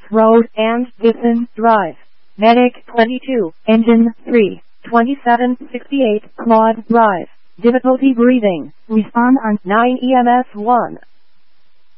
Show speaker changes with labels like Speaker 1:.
Speaker 1: Road and Gibson Drive. Medic 22, Engine 3, 2768 Claude Drive. Difficulty breathing. Respond on 9 EMS 1.